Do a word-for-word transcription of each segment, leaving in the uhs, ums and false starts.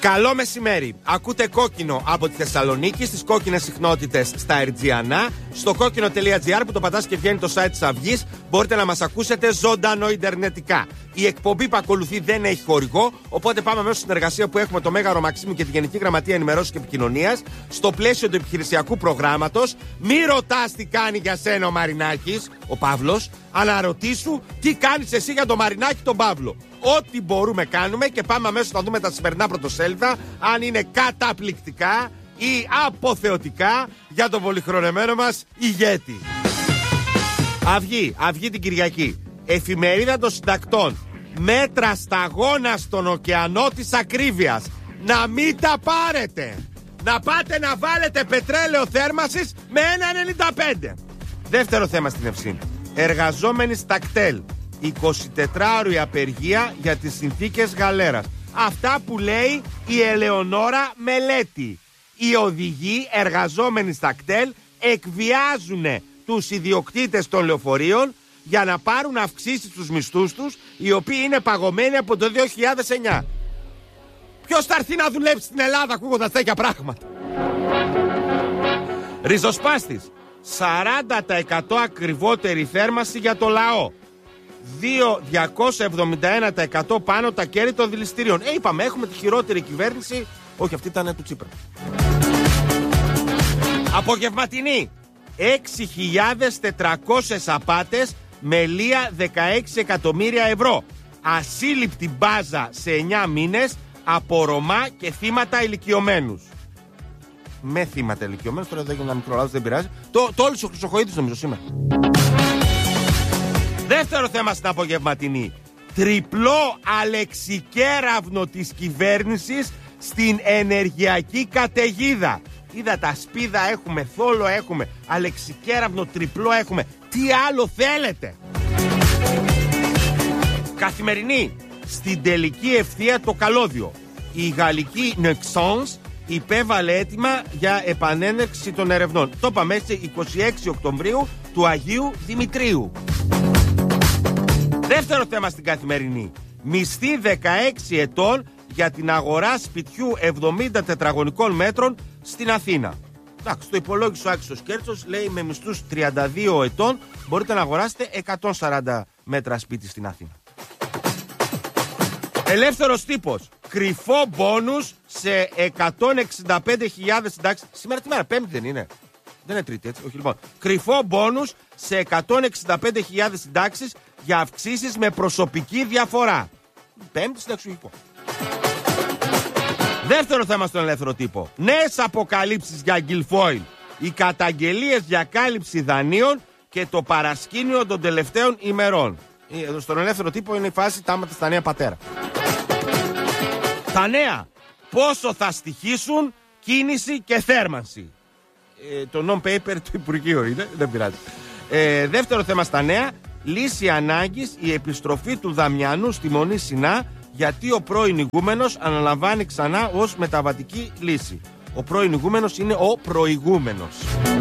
Καλό μεσημέρι. Ακούτε Κόκκινο από τη Θεσσαλονίκη στις κόκκινες συχνότητες στα Ερτζιανά. Στο κόκκινο.gr που το πατάς και βγαίνει το site της Αυγής, μπορείτε να μας ακούσετε ζωντανό ιντερνετικά. Η εκπομπή που ακολουθεί δεν έχει χορηγό, οπότε πάμε μέσα στην συνεργασία που έχουμε το Μέγαρο Μαξίμου και τη Γενική Γραμματεία Ενημερώσεως και Επικοινωνίας στο πλαίσιο του επιχειρησιακού προγράμματος. Μη ρωτάς τι κάνει για σένα ο Μαρινάκης, ο Παύλος, αναρωτήσου τι κάνεις εσύ για τον Μαρινάκη τον Παύλο. Ό,τι μπορούμε κάνουμε και πάμε αμέσως να δούμε τα σημερινά πρωτοσέλιδα, αν είναι καταπληκτικά ή αποθεωτικά για τον πολυχρονεμένο μας ηγέτη. Αυγή, Αυγή την Κυριακή. Εφημερίδα των Συντακτών. Μέτρα σταγόνα στον ωκεανό της ακρίβειας. Να μην τα πάρετε. Να πάτε να βάλετε πετρέλαιο θέρμασης με ένα ενενήντα πέντε. Δεύτερο θέμα στην Ευσύνη. Εργαζόμενοι στα κτέλ. εικοσιτετράωρη απεργία για τις συνθήκες γαλέρας. Αυτά που λέει η Ελεονόρα Μελέτη. Οι οδηγοί εργαζόμενοι στα κτέλ εκβιάζουν τους ιδιοκτήτες των λεωφορείων για να πάρουν αυξήσεις στους μισθούς τους, οι οποίοι είναι παγωμένοι από το δύο χιλιάδες εννιά. Ποιος θα έρθει να δουλέψει στην Ελλάδα ακούγοντας τέτοια πράγματα? Ριζοσπάστης. σαράντα τοις εκατό ακριβότερη θέρμανση για το λαό. διακόσια εβδομήντα ένα τοις εκατό πάνω τα κέρδη των δηληστηρίων. Ε, είπαμε, έχουμε τη χειρότερη κυβέρνηση. Όχι, αυτή ήταν του Τσίπρα. Απογευματινή. έξι χιλιάδες τετρακόσιες απάτες με λία δεκαέξι εκατομμύρια ευρώ. Ασύλληπτη μπάζα σε εννιά μήνες από Ρωμά και θύματα ηλικιωμένους. Με θύματα ηλικιωμένους, τώρα δεν έγινε ένα μικρό λάθος, δεν πειράζει. Το, το όλους ο Χρυσοχοΐδης νομίζω σήμερα. Δεύτερο θέμα στην απογευματινή. Τριπλό αλεξικέραυνο της κυβέρνησης στην ενεργειακή καταιγίδα. Είδα τα σπίδα έχουμε, θόλο έχουμε, αλεξικέραυνο τριπλό έχουμε. Τι άλλο θέλετε? Καθημερινή. Στην τελική ευθεία το καλώδιο. Η γαλλική Nexans υπέβαλε αίτημα για επανέναρξη των ερευνών. Το είπαμε έτσι, είκοσι έξι Οκτωβρίου του Αγίου Δημητρίου. Δεύτερο θέμα στην Καθημερινή. Μισθή δεκαέξι ετών για την αγορά σπιτιού εβδομήντα τετραγωνικών μέτρων στην Αθήνα. Εντάξει, το υπολόγισε ο Άκης Κέρτσος, λέει με μισθούς τριάντα δύο ετών μπορείτε να αγοράσετε εκατόν σαράντα μέτρα σπίτι στην Αθήνα. Ελεύθερος τύπος. Κρυφό μπόνους σε εκατόν εξήντα πέντε χιλιάδες συντάξεις. Σήμερα τι μέρα, Πέμπτη δεν είναι? Δεν είναι Τρίτη, έτσι. Όχι, λοιπόν. Κρυφό μπόνους σε εκατόν εξήντα πέντε χιλιάδες συντάξεις για αυξήσεις με προσωπική διαφορά. Πέμπτη συνταξιουργικό. Δεύτερο θέμα στον ελεύθερο τύπο. Νέες αποκαλύψεις για Γκιλφόιλ. Οι καταγγελίες για κάλυψη δανείων και το παρασκήνιο των τελευταίων ημερών. Στον ελεύθερο τύπο είναι η φάση τάματα στα νέα πατέρα. Τα νέα. Πόσο θα στοιχήσουν κίνηση και θέρμανση. Ε, το non-paper του Υπουργείου είναι, δεν πειράζει. Ε, δεύτερο θέμα στα νέα. Λύση ανάγκης η επιστροφή του Δαμιανού στη Μονή Σινά, γιατί ο πρώην ηγούμενος αναλαμβάνει ξανά ως μεταβατική λύση. Ο πρώην ηγούμενος είναι ο προηγούμενος.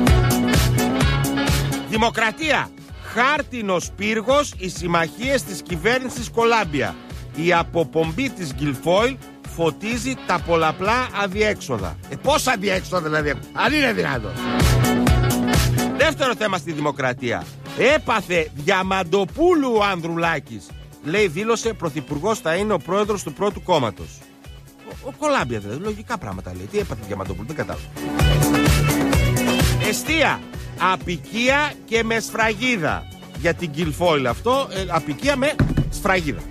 Δημοκρατία. Χάρτινος πύργος οι συμμαχίες της κυβέρνησης Κολάμπια. Η αποπομπή της Γκιλφόιλ φωτίζει τα πολλαπλά αδιέξοδα. Ε, πόσα αδιέξοδα δηλαδή, αν είναι δυνατόν. Δεύτερο θέμα στη Δημοκρατία. Έπαθε Διαμαντοπούλου ο Ανδρουλάκης. Λέει, δήλωσε, πρωθυπουργός θα είναι ο πρόεδρος του πρώτου κόμματος. Ο, ο Κολάμπια δηλαδή, λογικά πράγματα λέει. Τι έπαθε Διαμαντοπούλου, δεν κατάλαβα. Εστία. Απικία και με σφραγίδα. Για την Γκιλφόιλ αυτό, ε, απικία με σφραγίδα.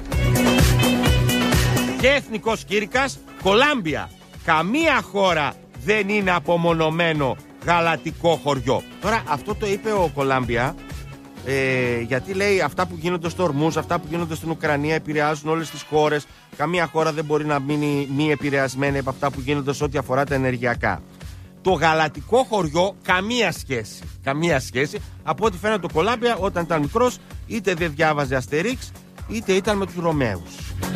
Και εθνικός κήρυκας, Κολάμπια. Καμία χώρα δεν είναι απομονωμένο γαλατικό χωριό. Τώρα αυτό το είπε ο Κολάμπια, ε, γιατί λέει αυτά που γίνονται στο Ορμούζ, αυτά που γίνονται στην Ουκρανία επηρεάζουν όλες τις χώρες. Καμία χώρα δεν μπορεί να μείνει μη επηρεασμένη από αυτά που γίνονται σε ό,τι αφορά τα ενεργειακά. Το γαλατικό χωριό καμία σχέση. Καμία σχέση. Από ό,τι φαίνεται το Κολάμπια όταν ήταν μικρός είτε δεν διάβαζε Αστερίξ είτε ήταν με τους Ρωμαίους.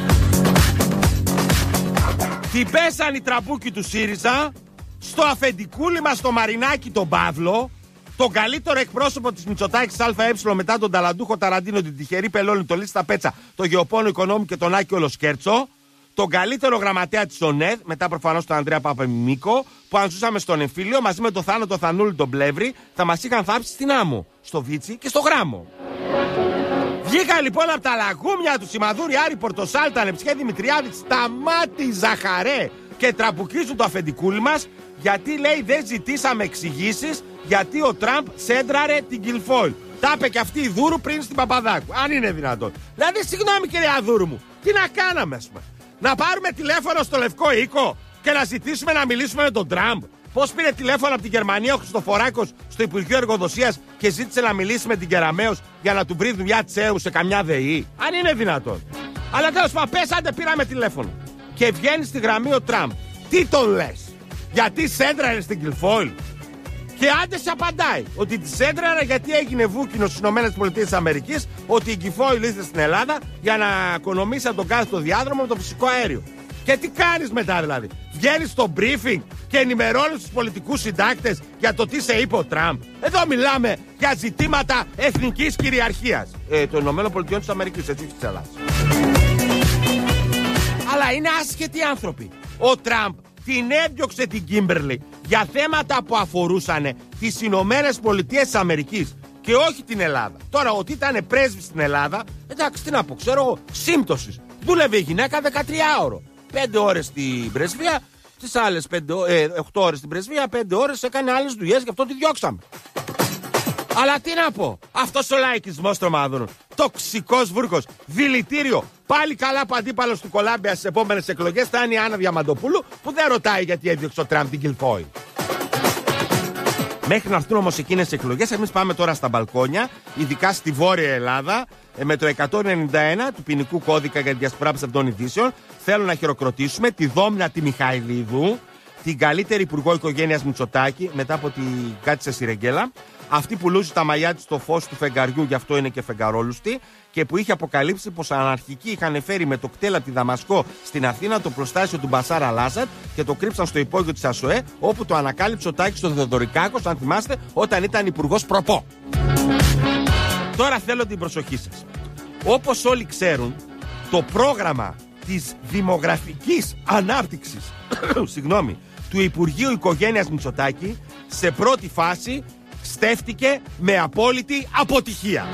Τι πέσαν οι τραμπούκοι του ΣΥΡΙΖΑ στο αφεντικούλι μας το Μαρινάκη τον Παύλο, τον καλύτερο εκπρόσωπο της Μητσοτάκης ΑΕ μετά τον Ταλαντούχο Ταραντίνο, την τυχερή Πελώνη, τον Λίστα Πέτσα, τον Γεωπόνο Οικονόμου και τον Άκη Ολοσκέρτσο, τον καλύτερο γραμματέα της ΟΝΕΔ, μετά προφανώς τον Ανδρέα Παπαμιμίκο, που αν ζούσαμε στον εμφύλιο μαζί με τον Θάνο τον Θανούλη τον Πλεύρη, θα μας είχαν θάψει στην άμμο, στο Βίτσι και στο Γράμμο. Βγήκα λοιπόν από τα λαγούμια του Σιμαδούρη, Άρη Πορτοσάλτα, Νεψιέ Δημητριάδη, Σταμάτη Ζαχαρέ και τραπουκίζουν το αφεντικούλι μας, γιατί λέει δεν ζητήσαμε εξηγήσεις γιατί ο Τραμπ σέντραρε την Κιλφόιλ. Τα είπε και αυτή η Δούρου πριν στην Παπαδάκου, αν είναι δυνατόν. Δηλαδή, συγγνώμη κυρία Δούρου μου, τι να κάναμε, ας πούμε. Να πάρουμε τηλέφωνο στο Λευκό Οίκο και να ζητήσουμε να μιλήσουμε με τον Τραμπ. Πώς πήρε τηλέφωνο από την Γερμανία ο Χριστοφοράκος στο Υπουργείο Εργοδοσίας και ζήτησε να μιλήσει με την Κεραμέως για να του βρει δουλειά τσέου σε καμιά ΔΕΗ. Αν είναι δυνατόν. Αλλά τέλος πάντων, πες άντε πήραμε τηλέφωνο. Και βγαίνει στη γραμμή ο Τραμπ. Τι τον λες? Γιατί σέντραρε στην Κιλφόιλ? Και άντε σε απαντάει ότι τη σέντραρε γιατί έγινε βούκινο στις ΗΠΑ, ότι η Κιλφόιλ ήρθε στην Ελλάδα για να οικονομήσει από τον κάθετο διάδρομο με το φυσικό αέριο. Και τι κάνεις μετά δηλαδή? Βγαίνεις στο briefing και ενημερώνεις τους πολιτικούς συντάκτες για το τι σε είπε ο Τραμπ. Εδώ μιλάμε για ζητήματα εθνικής κυριαρχίας ε, των ΗΠΑ της Αμερικής, έτσι, της Ελλάδας. Αλλά είναι άσχετοι άνθρωποι. Ο Τραμπ την έδιωξε την Κίμπερλι για θέματα που αφορούσαν τις Ηνωμένες Πολιτείες της Αμερικής και όχι την Ελλάδα. Τώρα, ότι ήταν πρέσβης στην Ελλάδα, εντάξει, τι να πω, ξέρω εγώ, σύμπτωσης. Δούλευε η γυναίκα δεκατρία ώρο. πέντε ώρες στην πρεσβεία, τις άλλες οκτώ ώρες στην πρεσβεία, πέντε ώρες έκανε άλλες δουλειές, γι' αυτό τη διώξαμε. Αλλά τι να πω, αυτός ο λαϊκισμός των μάδων, τοξικός βούρκος, δηλητήριο. Πάλι καλά που αντίπαλος του Κολάμπια στις επόμενες εκλογές θα είναι η Άννα Διαμαντοπούλου, που δεν ρωτάει γιατί έδιωξε ο Τραμπ την Κιλφόιλ. Μέχρι να έρθουν όμως εκείνες οι εκλογές, εμείς πάμε τώρα στα μπαλκόνια, ειδικά στη Βόρεια Ελλάδα, με το εκατόν ενενήντα ένα του ποινικού κώδικα για τη διασπορά ψευδών ειδήσεων. Θέλω να χειροκροτήσουμε τη Δόμνα τη Μιχαηλίδου, την καλύτερη υπουργό οικογένειας Μητσοτάκη, μετά από την κάτσε Σιρεγγέλα. Αυτή που λούζει τα μαλλιά της στο φως του φεγγαριού, γι' αυτό είναι και φεγγαρόλουστη, και που είχε αποκαλύψει πως αναρχικοί είχαν φέρει με το κτέλ από τη Δαμασκό στην Αθήνα το προστάσιο του Μπασάρ Αλάσαντ και το κρύψαν στο υπόγειο της ΑΣΟΕ, όπου το ανακάλυψε ο Τάκης ο Θεοδωρικάκος, αν θυμάστε, όταν ήταν υπουργός προπό. Τώρα θέλω την προσοχή σας. Όπως όλοι ξέρουν, το πρόγραμμα της δημογραφικής ανάπτυξης συγγνώμη, του Υπουργείου Οικογένειας Μητσοτάκη σε πρώτη φάση στέφτηκε με απόλυτη αποτυχία.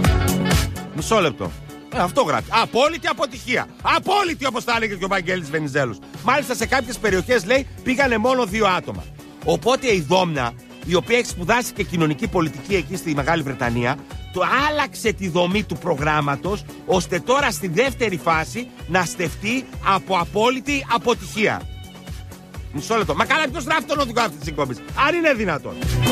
Μισό λεπτό. Ε, αυτό γράφει. Απόλυτη αποτυχία. Απόλυτη, όπως τα έλεγε και ο Βαγγέλης Βενιζέλος. Μάλιστα σε κάποιες περιοχές, λέει, πήγανε μόνο δύο άτομα. Οπότε η Δόμνα, η οποία έχει σπουδάσει και κοινωνική πολιτική εκεί στη Μεγάλη Βρετανία, το άλλαξε τη δομή του προγράμματος, ώστε τώρα στη δεύτερη φάση να στεφτεί από απόλυτη αποτυχία. Μισό λεπτό. Μα καλά, ποιος γράφει τον οδηγό αυτής της εκπομπής? Αν είναι δυνατόν.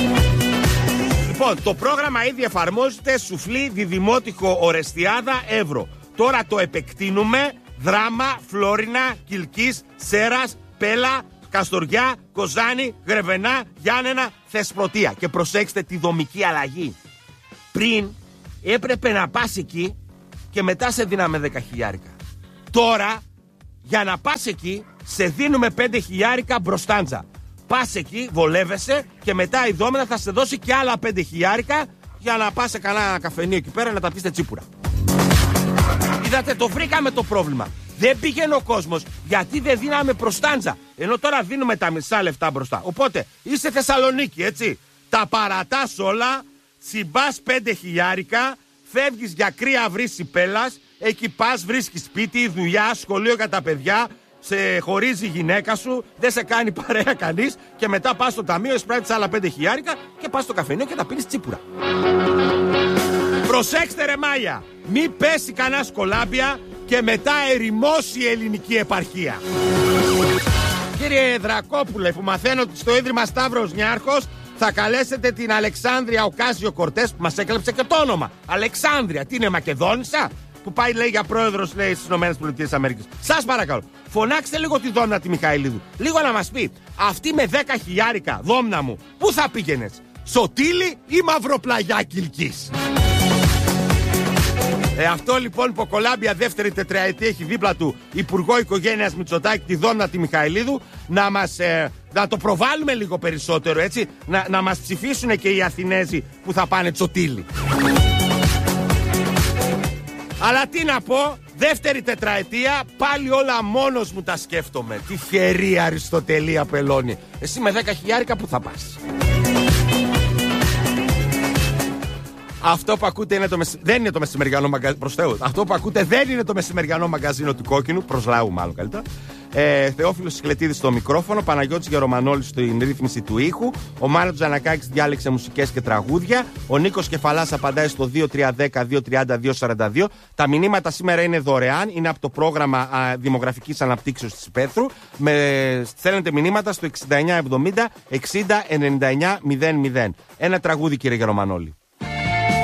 Λοιπόν, το πρόγραμμα ήδη εφαρμόζεται Σουφλή, Διδημότυχο, Ορεστιάδα, Εύρο. Τώρα το επεκτείνουμε Δράμα, Φλόρινα, Κιλκής, Σέρας, Πέλα, Καστοριά, Κοζάνη, Γρεβενά, Γιάννενα, Θεσπρωτεία. Και προσέξτε τη δομική αλλαγή. Πριν έπρεπε να πας εκεί και μετά σε δίναμε δέκα χιλιάρικα. Τώρα για να πας εκεί σε δίνουμε πέντε χιλιάρικα μπροστάντζα. Πας εκεί, βολεύεσαι και μετά η Δόμηνα θα σε δώσει και άλλα πέντε χιλιάρικα για να πας σε κανένα καφενείο εκεί πέρα να τα πείστε τσίπουρα. Είδατε, το βρήκαμε το πρόβλημα. Δεν πήγαινε ο κόσμος γιατί δεν δίναμε μπροστάντζα. Ενώ τώρα δίνουμε τα μισά λεφτά μπροστά. Οπότε είσαι Θεσσαλονίκη, έτσι. Τα παρατάς όλα, τσιμπάς πέντε χιλιάρικα, φεύγεις για κρύα βρύση Πέλας, εκεί πας, βρίσκεις σπίτι, δουλειά, σχολείο για τα παιδιά, σε χωρίζει η γυναίκα σου, δεν σε κάνει παρέα κανείς και μετά πας στο ταμείο, εισπράττεις άλλα πέντε χιλιάρικα και πας στο καφενείο και τα πίνεις τσίπουρα. Προσέξτε ρε Μάγια, μη πέσει κανένα Κολάμπια και μετά ερημώσει η ελληνική επαρχία. Κύριε Δρακόπουλε, που μαθαίνω ότι στο Ίδρυμα Σταύρος Νιάρχος θα καλέσετε την Αλεξάνδρεια Οκάσιο Κορτές, που μας έκλεψε και το όνομα. Αλεξάνδρεια, τι είναι, Μακεδόνισσα? Που πάει, λέει, για πρόεδρος, λέει, στις ΗΠΑ. Σας παρακαλώ, φωνάξτε λίγο τη Δόμνα τη Μιχαηλίδου. Λίγο να μας πει, αυτή με δέκα χιλιάρικα, Δόμνα μου, πού θα πήγαινες? Σωτήλη ή Μαυροπλαγιά Κιλκής? Ε, αυτό λοιπόν που ο Κολάμπια δεύτερη τετραετία έχει δίπλα του Υπουργό Οικογένειας Μητσοτάκη, τη Δόμνα τη Μιχαηλίδου, να μας ε, να το προβάλλουμε λίγο περισσότερο, έτσι, να, να μας ψηφίσουν και οι Αθηνέζοι που θα πάνε Τσωτήλη. Αλλά τι να πω, Δεύτερη τετραετία, πάλι όλα μόνος μου τα σκέφτομαι. Τι χερή Αριστοτελή Απελώνη. Εσύ με δέκα χιλιάρικα που θα πας? Αυτό που ακούτε είναι το μεση... δεν είναι το μεσημεριανό μαγκαζίνο. Προς Θεού. Αυτό που ακούτε δεν είναι το μεσημεριανό μαγκαζίνο του Κόκκινου. Προς λαού, μάλλον καλύτερα. Ε, Θεόφιλος Σικλετίδης στο μικρόφωνο. Παναγιώτης Γερομανόλης στην ρύθμιση του ήχου. Ο Μάνος Τζανακάκης διάλεξε μουσικές και τραγούδια. Ο Νίκος Κεφαλάς απαντάει στο δύο τρία ένα μηδέν δύο τριάντα δύο σαράντα δύο. Τα μηνύματα σήμερα είναι δωρεάν. Είναι από το πρόγραμμα α, Δημογραφικής Αναπτύξεως της Υπέθρου. Με... Στέλνετε μηνύματα στο εξήντα εννιά εβδομήντα εξήντα ενενήντα εννιά μηδέν μηδέν. Ένα τραγούδι, κύριε Γερομανόλη.